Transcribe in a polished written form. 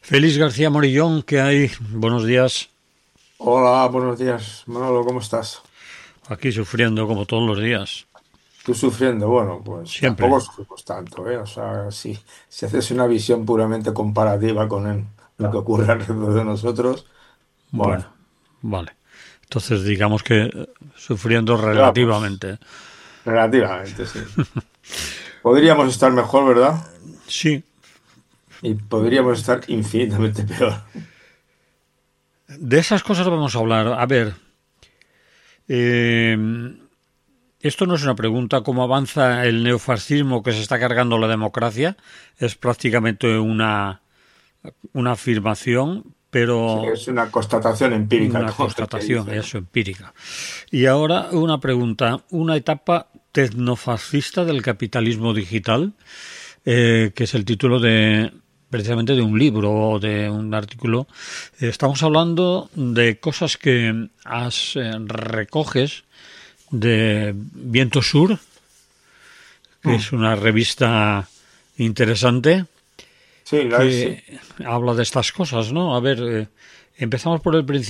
Félix García Morillón, ¿qué hay? Buenos días. Hola, buenos días, Manolo, ¿cómo estás? Aquí sufriendo como todos los días. Tú sufriendo, bueno, pues Siempre. tampoco sufrimos tanto, ¿eh? O sea, si haces una visión puramente comparativa con lo que ocurre alrededor de nosotros, Bueno, bueno, vale. Entonces digamos que sufriendo ya, pues relativamente. relativamente sí. Podríamos estar mejor, ¿verdad? Sí, Y podríamos estar infinitamente peor. de esas cosas vamos a hablar. A ver, eh, esto no es una pregunta. ¿Cómo avanza el neofascismo que se está cargando la democracia? Es prácticamente una afirmación, Sí, pero es una constatación empírica, una como el que constatación, dice, ¿no? eso, empírica. Y ahora una pregunta, una etapa tecnofascista del capitalismo digital, que es el título de precisamente de un libro o de un artículo. Estamos hablando de cosas que recoges de Viento Sur, que Mm. es una revista interesante Sí, sí. que habla de estas cosas, ¿no? A ver, empezamos por el principio.